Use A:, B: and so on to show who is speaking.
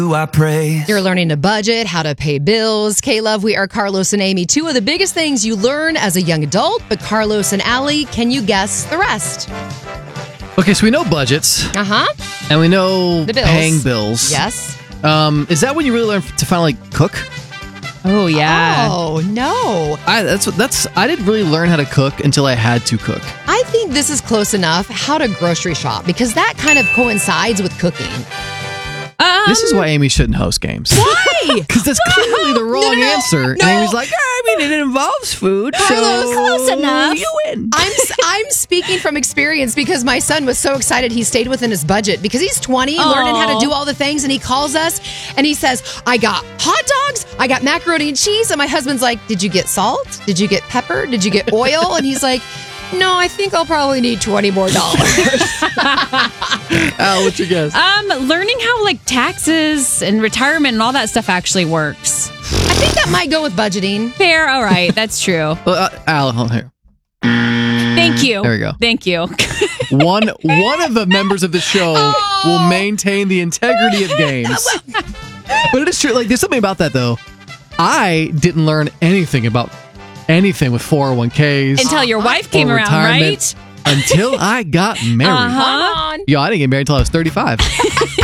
A: I praise.
B: You're learning to budget, how to pay bills. K-Love, we are Carlos and Amy. Two of the biggest things you learn as a young adult, but Carlos and Allie, can you guess the rest?
C: Okay, so we know budgets.
B: Uh-huh.
C: And we know
B: The bills.
C: paying bills.
B: Yes.
C: Is that when you really learn to finally cook?
D: Oh, yeah.
B: Oh, no.
C: I didn't really learn how to cook until I had to cook.
B: I think this is close enough. How to grocery shop, because that kind of coincides with cooking.
C: This is why Amy shouldn't host games.
B: Why?
C: Because that's clearly the wrong answer. And Amy's like, I mean, it involves food, so
D: close enough.
C: you win.
B: I'm speaking from experience because my son was so excited he stayed within his budget because he's 20, learning how to do all the things, and he calls us and he says, I got hot dogs, I got macaroni and cheese, and my husband's like, did you get salt? Did you get pepper? Did you get oil? And he's like, no, I think I'll probably need $20 more.
C: Al, what's your guess?
D: Learning how like taxes and retirement and all that stuff actually works.
B: I think that might go with budgeting.
D: Fair, all right, that's true.
C: Al, hold on here.
D: Thank you.
C: There we go.
D: Thank you.
C: One of the members of the show will maintain the integrity of games. But it is true. Like, there's something about that, though. I didn't learn anything about anything with 401ks.
D: Until your wife came
C: or
D: around,
C: retirement
D: right?
C: Until I got married.
D: Uh-huh.
B: Come on.
C: Yo, I didn't get married until I was 35.